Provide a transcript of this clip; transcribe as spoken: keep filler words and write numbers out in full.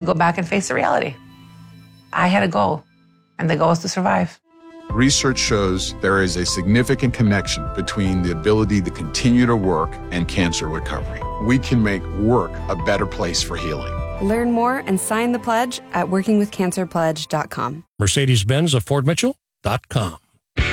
go back and face the reality. I had a goal, and the goal is to survive. Research shows there is a significant connection between the ability to continue to work and cancer recovery. We can make work a better place for healing. Learn more and sign the pledge at working with cancer pledge dot com. Mercedes-Benz of Fort Mitchell dot com.